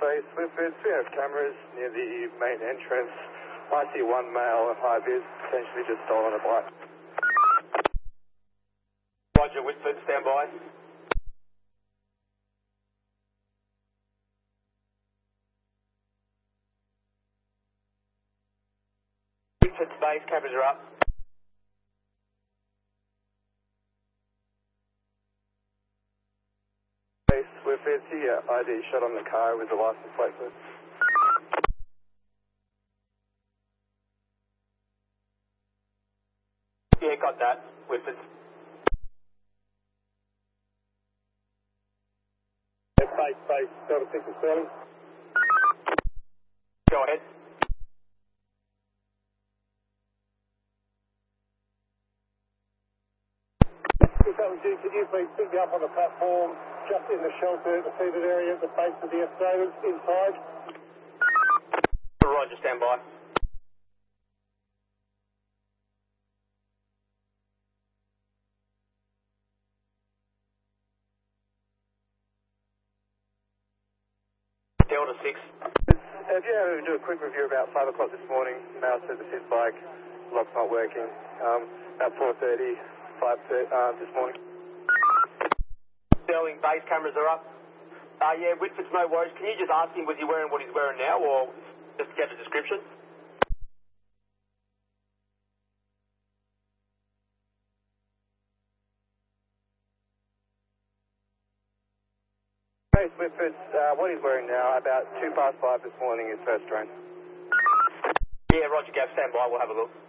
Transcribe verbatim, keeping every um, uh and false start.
Base Whitford. We have cameras near the main entrance. I see one male at high vis, potentially just stolen a bike. Roger, Whitford, stand by. Whitford Base, cameras are up. Base Whitford, see your I D shot on the car with the license plate, please. Yeah, got that. Whitford. Base, base, Delta six is calling. Go ahead. If that was you, could you please pick me up on the platform, just in the shelter, the seated area at the base of the escalators, inside? Roger, stand by. Delta six. Have you had to do a quick review about five o'clock this morning? Male says it's his bike, lock's not working. Um, about four thirty, five thirty uh, this morning. Sterling base cameras are up. Uh, yeah, Whitford's no worries. Can you just ask him was he wearing what he's wearing now, or just get a description? Base Whitford, uh, what he's wearing now, about two past five this morning is first train. Yeah, Roger, Gav, stand by. We'll have a look.